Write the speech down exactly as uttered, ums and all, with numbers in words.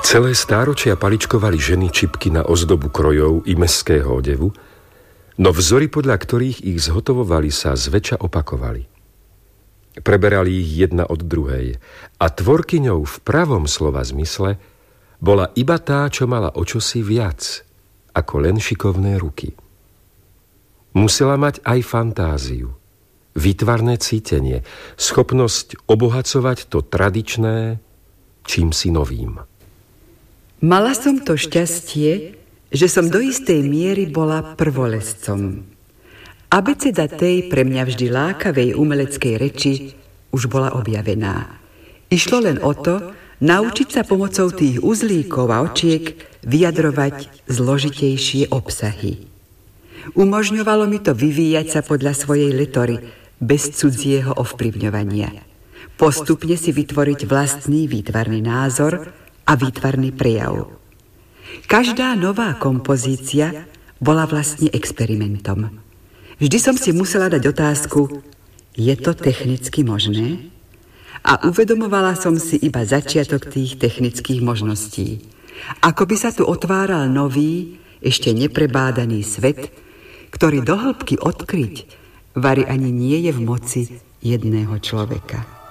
Celé stáročia paličkovali ženy čipky na ozdobu krojov i mestského odevu, no vzory, podľa ktorých ich zhotovovali, sa zväčša opakovali. Preberali ich jedna od druhej a tvorkyňou v pravom slova zmysle bola iba tá, čo mala očosi viac ako len šikovné ruky. Musela mať aj fantáziu, výtvarné cítenie, schopnosť obohacovať to tradičné čímsi novým. Mala som to šťastie, že som do istej miery bola prvolescom. Abeceda tej pre mňa vždy lákavej umeleckej reči už bola objavená. Išlo len o to, naučiť sa pomocou tých uzlíkov a očiek vyjadrovať zložitejšie obsahy. Umožňovalo mi to vyvíjať sa podľa svojej letory, bez cudzieho ovplyvňovania. Postupne si vytvoriť vlastný výtvarný názor a výtvarný prejav. Každá nová kompozícia bola vlastne experimentom. Vždy som si musela dať otázku, je to technicky možné? A uvedomovala som si iba začiatok tých technických možností. Ako by sa tu otváral nový, ešte neprebádaný svet, ktorý do hĺbky odkryť vari ani nie je v moci jedného človeka.